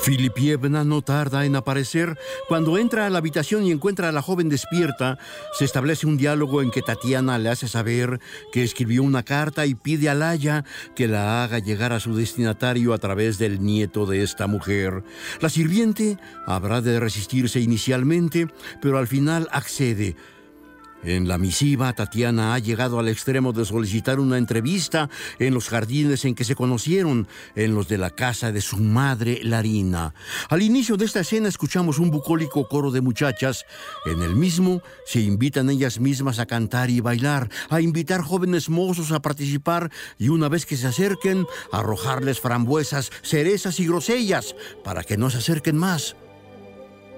Filipievna no tarda en aparecer. Cuando entra a la habitación y encuentra a la joven despierta, se establece un diálogo en que Tatiana le hace saber que escribió una carta y pide a Laya que la haga llegar a su destinatario a través del nieto de esta mujer. La sirviente habrá de resistirse inicialmente, pero al final accede. En la misiva, Tatiana ha llegado al extremo de solicitar una entrevista en los jardines en que se conocieron, en los de la casa de su madre, Larina. Al inicio de esta escena escuchamos un bucólico coro de muchachas. En el mismo se invitan ellas mismas a cantar y bailar, a invitar jóvenes mozos a participar y una vez que se acerquen, arrojarles frambuesas, cerezas y grosellas para que no se acerquen más.